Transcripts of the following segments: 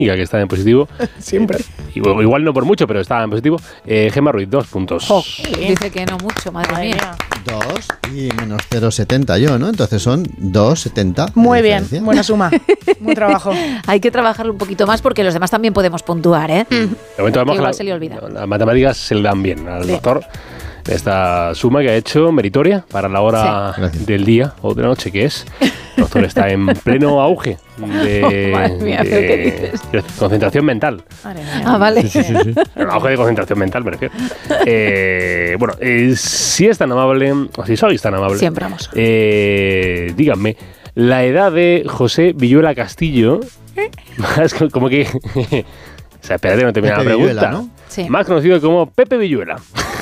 que está en positivo. Siempre. Igual no por mucho, pero está en positivo. Gemma Ruiz, 2 puntos. Dice que no mucho, madre mía. 2 y menos 0,70 yo, ¿no? Entonces son 2,70. Muy bien, buena suma. Buen trabajo. Hay que trabajarlo un poquito más porque los demás también podemos puntuar, ¿eh? De momento vemos Igual que se le olvida. las matemáticas se le dan bien al doctor. Esta suma que ha hecho meritoria para la hora del día o de la noche que es. El doctor está en pleno auge de concentración mental. Vale. Sí. En auge de concentración mental, me refiero. Si es tan amable, o si sois tan amable, Siempre vamos. díganme, la edad de José Villuela Castillo, es como que... O sea, espérate, no termina la pregunta. Villuela, ¿no? Sí. Más conocido como Pepe Villuela.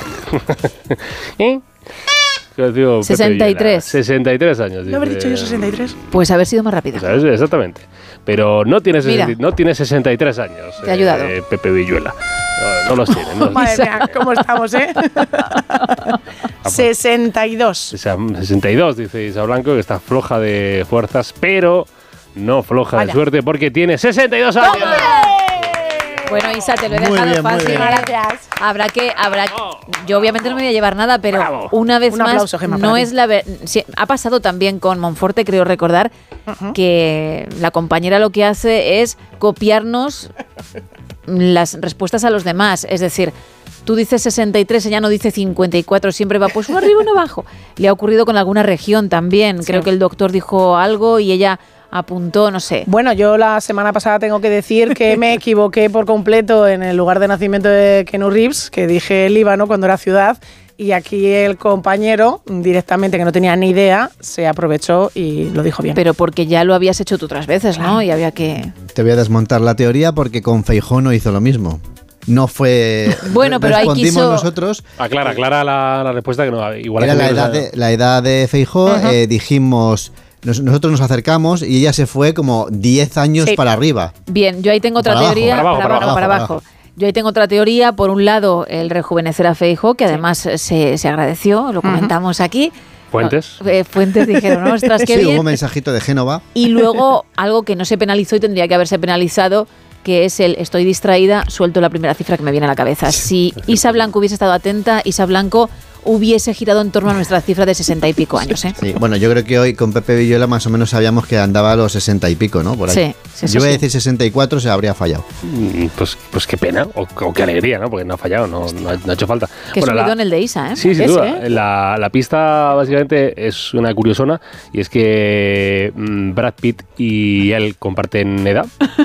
Conocido 63. Pepe Villuela. 63 años. ¿No haber dicho yo 63? Pues haber sido más rápido. ¿Sabes? Exactamente. Pero no tiene, Mira. no tiene 63 años. Te ha ayudado. Pepe Villuela. No los tiene. No. Madre mía, ¿cómo estamos, 62. 62, dice Isa Blanco, que está floja de fuerzas, pero no floja de suerte porque tiene 62 años. Bueno, Isa, te lo he Muy dejado bien, muy fácil. bien. Gracias. Habrá que yo obviamente no me voy a llevar nada, pero Bravo. una vez Un más aplauso, Gemma, no para ti. es sí, ha pasado también con Monforte, creo recordar, que la compañera lo que hace es copiarnos las respuestas a los demás, es decir, tú dices 63, ella no dice 54, siempre va pues uno arriba y uno abajo. Le ha ocurrido con alguna región también, creo que el doctor dijo algo y ella apuntó, no sé. Bueno, yo la semana pasada tengo que decir que me equivoqué por completo en el lugar de nacimiento de Keanu Reeves, que dije Líbano cuando era ciudad, y aquí el compañero, directamente, que no tenía ni idea, se aprovechó y lo dijo bien. Pero porque ya lo habías hecho tú otras veces, ¿no? Y había que... Te voy a desmontar la teoría porque con Feijóo no hizo lo mismo. No fue... Bueno, pero ahí respondimos quiso... nosotros. Aclara la respuesta que no. Igual Era es la edad de Feijóo, dijimos... Nosotros nos acercamos y ella se fue como 10 años para arriba. Bien, yo ahí tengo otra Para abajo, teoría. para abajo. Yo ahí tengo otra teoría. Por un lado, el rejuvenecer a Feijóo, que además se agradeció, lo comentamos aquí. Fuentes. Fuentes dijeron, ostras, qué Sí, bien. hubo un mensajito de Génova. Y luego, algo que no se penalizó y tendría que haberse penalizado, que es el estoy distraída, suelto la primera cifra que me viene a la cabeza. Si Isa Blanco hubiese estado atenta, Isa Blanco hubiese girado en torno a nuestra cifra de 60 y pico años, ¿eh? Sí, bueno, yo creo que hoy con Pepe Villuela más o menos sabíamos que andaba a los 60 y pico, ¿no? Por ahí. Sí, eso Yo voy a sí. decir 64, se habría fallado. Pues qué pena, o qué alegría, ¿no? Porque no ha fallado, no ha hecho falta. Que Bueno, subidón el de Isa, ¿eh? Sí, sin Ese, duda. La pista básicamente es una curiosona y es que Brad Pitt y él comparten edad.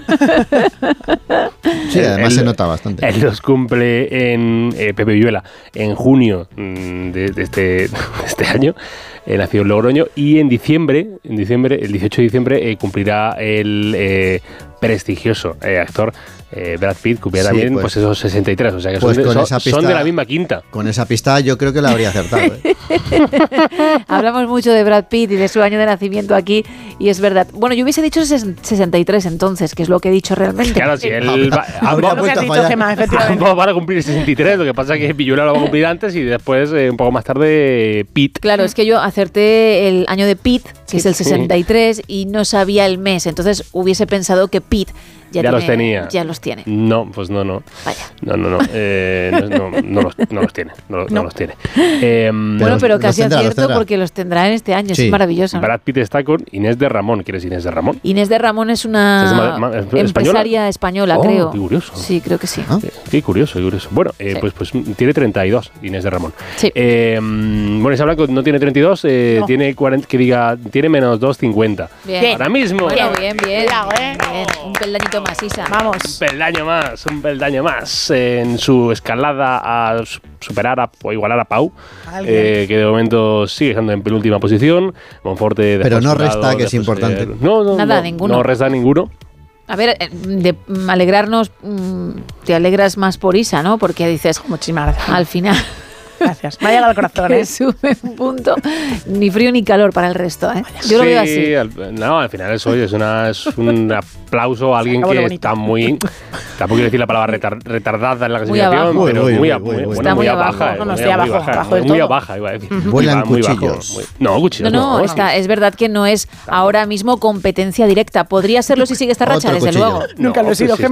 Sí, además Él- se nota bastante. Él los cumple en Pepe Villuela en junio de este año. Nació en Logroño y en diciembre, el 18 de diciembre, cumplirá el prestigioso actor Brad Pitt, cumplirá Sí, también pues. pues esos 63, o sea que Pues son, con esa son de pista- la misma quinta. Con esa pista yo creo que la habría acertado. ¿eh? Hablamos mucho de Brad Pitt y de su año de nacimiento aquí, y es verdad. Bueno, yo hubiese dicho 63 entonces, que es lo que he dicho realmente. Claro, si él Habría Lo que has vuelto a dicho, fallar. Gemma, efectivamente. ambos van a cumplir 63, lo que pasa es que Villuela lo va a cumplir antes y después, un poco más tarde, Pitt. Claro, es que yo acerté el año de Pitt, que es el 63, y no sabía el mes, entonces hubiese pensado que Pitt Ya los tenía. Ya los tiene. No, pues no. Vaya. No los tiene. No los tiene. Bueno, pero los casi tendrá, los acierto tendrá. porque los tendrá en este año, Sí. es maravilloso. Brad Pitt está con Inés de Ramón. ¿Quién es Inés de Ramón? Inés de Ramón es una ¿Es empresaria española, Oh, creo. qué curioso. Sí, creo que sí. ¿Ah? Qué curioso, qué curioso. Bueno, pues tiene 32, Inés de Ramón. Sí. Bueno, Isa Blanco no tiene 32, No. tiene 40, que diga, tiene menos 2,50. Bien. Ahora mismo. Bueno, bien. Cuidado, Bien. Un peldañito más, Isa. Vamos. Un peldaño más en su escalada a superar o igualar a Pau, Alguien. que de momento sigue estando en penúltima posición. Monforte Pero no después resta, que es después, importante. Nada, ninguno. No resta ninguno. A ver, de alegrarnos, te alegras más por Isa, ¿no? Porque dices, Muchísimas gracias. al final... Gracias. Me ha llegado al corazón, que ¿eh? sube un punto, ni frío ni calor para el resto, ¿eh? Yo lo veo así. Al final es un aplauso a alguien acabó lo que bonito. está muy... Tampoco quiero decir la palabra retardada en la Muy clasificación, abajo. pero Muy, muy Está muy abajo. baja. No, estoy abajo, abajo del muy todo. baja, iba a decir. Vuelan Muy bajo, cuchillos. No, cuchillos No, es verdad que no es ahora mismo competencia directa. Podría serlo si sigue esta racha, Otro desde cuchillo. luego. Nunca lo he sido, pues Gemma.